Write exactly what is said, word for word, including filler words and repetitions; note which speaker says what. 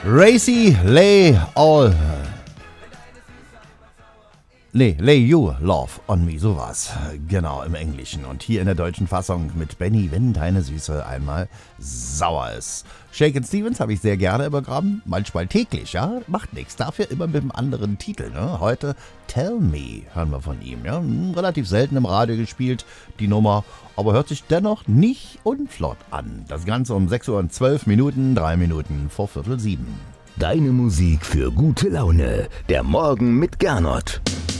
Speaker 1: Racy, lay all... Nee, lay you love on me, sowas. Genau, im Englischen. Und hier in der deutschen Fassung mit Benny, wenn deine Süße einmal sauer ist. Shakin' Stevens habe ich sehr gerne übergraben, manchmal täglich, ja, macht nichts. Dafür immer mit einem anderen Titel, ne? Heute Tell Me hören wir von ihm, ja. Relativ selten im Radio gespielt, die Nummer, aber hört sich dennoch nicht unflott an. Das Ganze um sechs Uhr und zwölf Minuten, drei Minuten vor Viertel sieben.
Speaker 2: Deine Musik für gute Laune, der Morgen mit Gernot.